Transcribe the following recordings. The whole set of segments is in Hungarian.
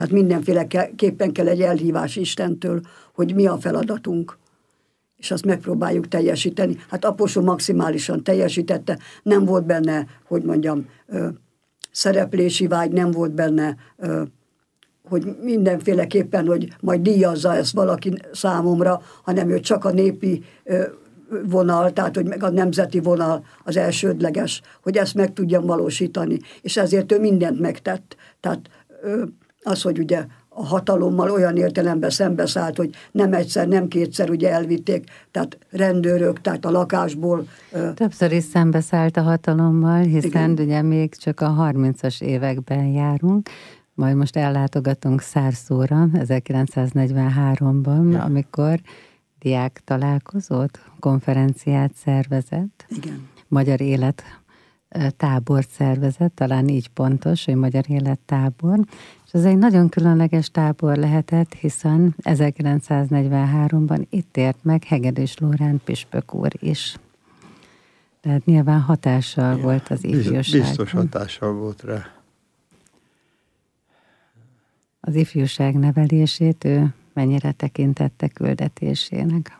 Tehát mindenféleképpen kell egy elhívás Istentől, hogy mi a feladatunk, és azt megpróbáljuk teljesíteni. Hát Apostol maximálisan teljesítette, nem volt benne, hogy mondjam, szereplési vágy, nem volt benne, hogy mindenféleképpen, hogy majd díjazza ezt valaki számomra, hanem ő csak a népi vonal, tehát hogy meg a nemzeti vonal az elsődleges, hogy ezt meg tudjam valósítani. És ezért ő mindent megtett. Tehát az, hogy ugye a hatalommal olyan értelemben szembeszállt, hogy nem egyszer, nem kétszer ugye elvitték, tehát rendőrök, tehát a lakásból. Többször is szembeszállt a hatalommal, hiszen ugye még csak a 30-as években járunk, majd most ellátogatunk Szárszóra 1943-ban, amikor diák találkozót, konferenciát szervezett. Igen. Magyar élet tábort szervezett, talán így pontos, hogy Magyar Élettábor. És ez egy nagyon különleges tábor lehetett, hiszen 1943-ban itt ért meg Hegedűs Loránd püspök úr is. Tehát nyilván hatással volt az ifjúság. Biztos hatással volt rá. Az ifjúság nevelését ő mennyire tekintette küldetésének?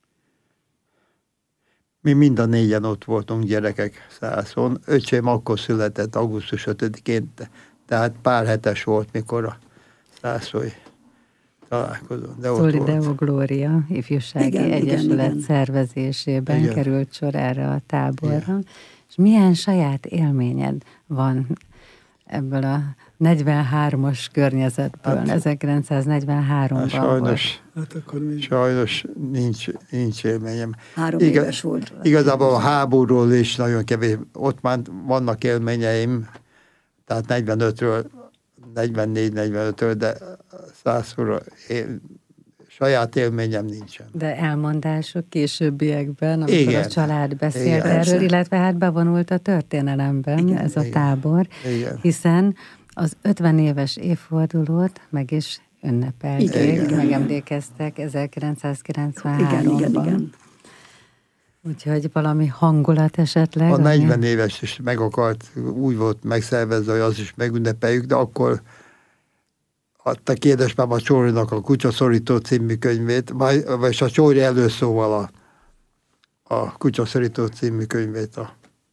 Mi mind a négyen ott voltunk gyerekek Szászon. Öcsém akkor született augusztus 5-én, tehát pár hetes volt, mikor a szászói találkozón. Szóli Deo Gloria ifjúsági egyesület szervezésében került sor erre a táborra. Igen. És milyen saját élményed van ebből a 43-as környezetből, hát, 1943-ban sajnos nincs élményem. 3 éves volt. Igazából a háborúról is nagyon kevés, ott már vannak élményeim, tehát 45-ről, 44-45-ről, de 100-ról saját élményem nincsen. De elmondások későbbiekben, amikor a család beszélt erről, illetve hát bevonult a történelemben ez a tábor, hiszen az 50 éves évfordulót meg is ünnepelték, megemlékeztek 1993-ban. Igen. Úgyhogy valami hangulat esetleg. A 40 éves is meg akart, úgy volt megszervezve, hogy az is megünnepeljük, de akkor adta ki édesmáma Csórinak a Kutyaszorító című könyvét, vagy a Csóri előszóval a Kutyaszorító című könyvét a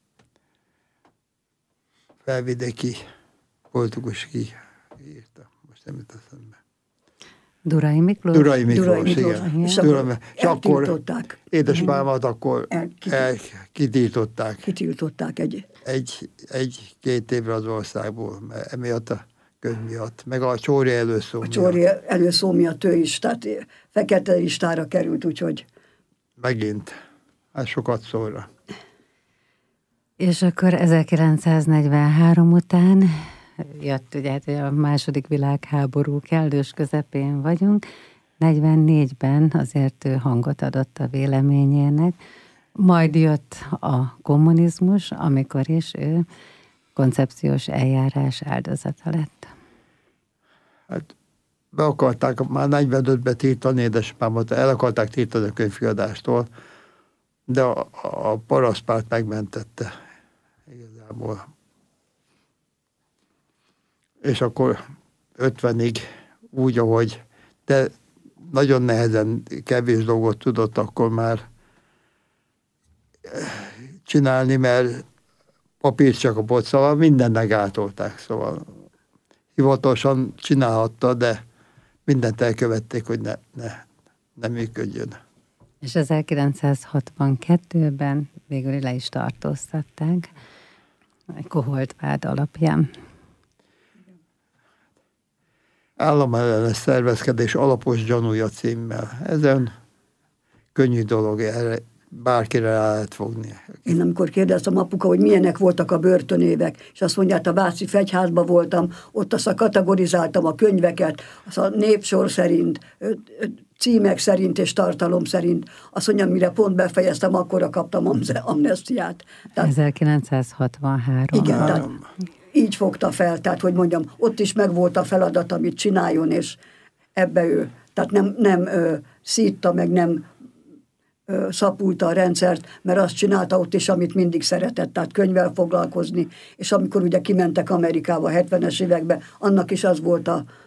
felvidéki politikus írta. Most nem jut eszembe. Durai Miklós? Durai Miklós, igen. És akkor édesmámat akkor kitiltották. Kitiltották egy-két évre az országból, mert emiatt a könyv miatt, meg a Csóri előszó miatt. A Csóri előszó miatt ő is, tehát fekete listára került, úgyhogy... Megint, hát sokat szólra. És akkor 1943 után jött ugye a második világháború kellős közepén vagyunk, 44-ben azért ő hangot adott a véleményének, majd jött a kommunizmus, amikor is ő koncepciós eljárás áldozata lett. Hát be akarták már 45-ben tiltani édesapámat, el akarták tiltani a könyvkiadástól, de a parasztpárt megmentette igazából. És akkor 50-ig úgy, ahogy, de nagyon nehezen, kevés dolgot tudott akkor már csinálni, mert papírt csak a szóval mindent gátolták, szóval hivatalosan csinálhatta, de mindent elkövették, hogy ne működjön. És 1962-ben végül le is tartóztatták egy koholt vád alapján. Államellenes szervezkedés alapos gyanúja címmel. Ezen könnyű dolog, erre bárkire rá lehet fogni. Én amikor kérdeztem apuka, hogy milyenek voltak a börtönévek, és azt mondja, hát a Váci Fegyházban voltam, ott azt kategorizáltam a könyveket, az a népsor szerint, címek szerint és tartalom szerint. Azt mondja, mire pont befejeztem, akkorra kaptam amnesztiát. 1963. Igen, tehát így fogta fel, tehát hogy mondjam, ott is megvolt a feladat, amit csináljon, és ebbe ő, tehát nem szítta, meg nem szapulta a rendszert, mert azt csinálta ott is, amit mindig szeretett, tehát könyvvel foglalkozni, és amikor ugye kimentek Amerikába 70-es években, annak is az volt a